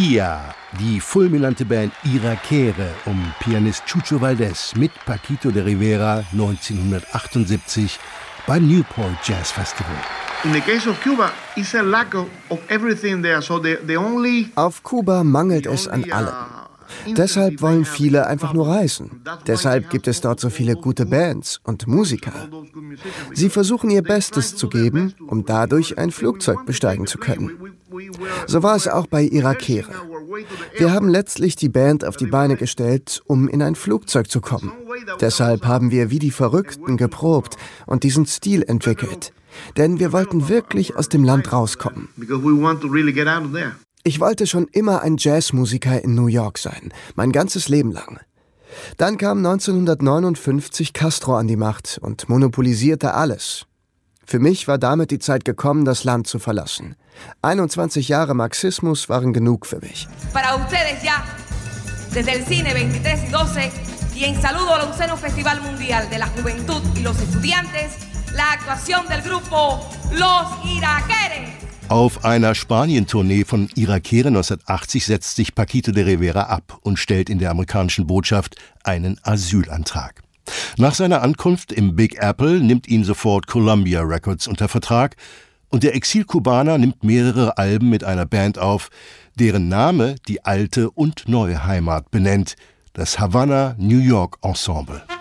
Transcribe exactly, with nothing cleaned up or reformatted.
Maria, die fulminante Band Irakere um Pianist Chucho Valdés mit Paquito de Rivera neunzehnhundertachtundsiebzig beim Newport Jazz Festival. Auf Kuba mangelt es an allem. Deshalb wollen viele einfach nur reisen. Deshalb gibt es dort so viele gute Bands und Musiker. Sie versuchen ihr Bestes zu geben, um dadurch ein Flugzeug besteigen zu können. So war es auch bei Irakere. Wir haben letztlich die Band auf die Beine gestellt, um in ein Flugzeug zu kommen. Deshalb haben wir wie die Verrückten geprobt und diesen Stil entwickelt. Denn wir wollten wirklich aus dem Land rauskommen. Ich wollte schon immer ein Jazzmusiker in New York sein, mein ganzes Leben lang. Dann kam neunzehnhundertneunundfünfzig Castro an die Macht und monopolisierte alles. Für mich war damit die Zeit gekommen, das Land zu verlassen. einundzwanzig Jahre Marxismus waren genug für mich. Para ustedes ya, desde el cine veintitrés y doce y en saludo al onceno Festival Mundial de la Juventud y los Estudiantes, la actuación del grupo Los Iraquere. Auf einer Spanien-Tournee von Irakere neunzehnhundertachtzig setzt sich Paquito de Rivera ab und stellt in der amerikanischen Botschaft einen Asylantrag. Nach seiner Ankunft im Big Apple nimmt ihn sofort Columbia Records unter Vertrag und der Exil-Kubaner nimmt mehrere Alben mit einer Band auf, deren Name die alte und neue Heimat benennt, das Havana New York Ensemble.